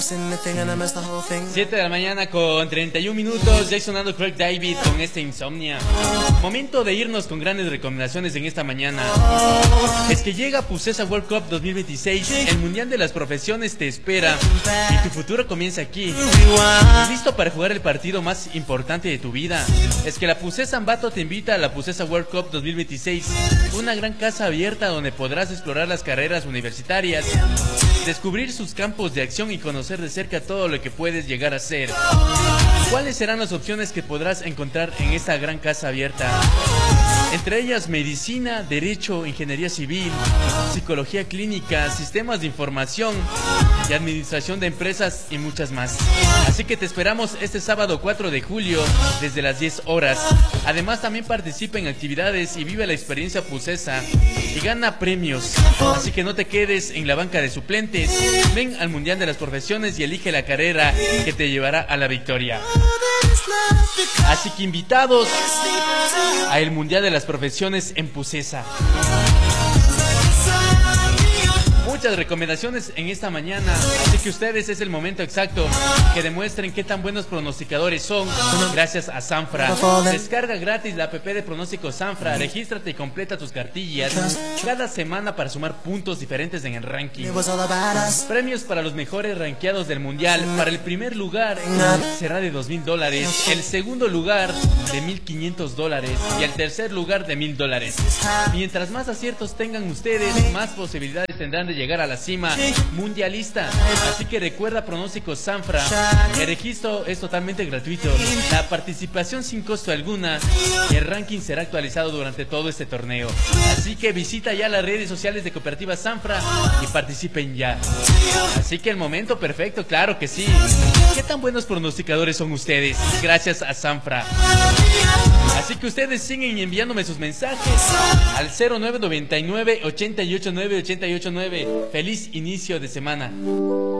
7 de la mañana con 31 minutos, ya sonando Craig David con este Insomnia. Momento de irnos con grandes recomendaciones en esta mañana. Es que llega Pusesa World Cup 2026, el mundial de las profesiones te espera y tu futuro comienza aquí. ¿Listo para jugar el partido más importante de tu vida? Es que la Pusesa Ambato te invita a la Pusesa World Cup 2026, una gran casa abierta donde podrás explorar las carreras universitarias, descubrir sus campos de acción y conocer de cerca todo lo que puedes llegar a ser. ¿Cuáles serán las opciones que podrás encontrar en esta gran casa abierta? Entre ellas medicina, derecho, ingeniería civil, psicología clínica, sistemas de información y administración de empresas y muchas más. Así que te esperamos este sábado 4 de julio desde las 10 horas. Además también participa en actividades y vive la experiencia Pusesa y gana premios. Así que no te quedes en la banca de suplentes. Ven al Mundial de las Profesiones y elige la carrera que te llevará a la victoria. Así que invitados a el Mundial de las Profesiones en Pusesa. Muchas recomendaciones en esta mañana, así que ustedes es el momento exacto que demuestren qué tan buenos pronosticadores son gracias a Sanfra. Descarga gratis la app de pronóstico Sanfra, regístrate y completa tus cartillas cada semana para sumar puntos diferentes en el ranking. Premios para los mejores rankeados del mundial. Para el primer lugar será de $2,000, el segundo lugar de $1,500 y el tercer lugar de $1,000. Mientras más aciertos tengan ustedes, más posibilidades tendrán de llegar a la cima mundialista. Así que recuerda pronóstico Sanfra. El registro es totalmente gratuito, la participación sin costo alguna y el ranking será actualizado durante todo este torneo. Así que visita ya las redes sociales de Cooperativa Sanfra y participen ya. Así que el momento perfecto, claro que sí. ¿Qué tan buenos pronosticadores son ustedes? Gracias a Sanfra. Así que ustedes siguen enviándome sus mensajes al 0999 889 889. Feliz inicio de semana.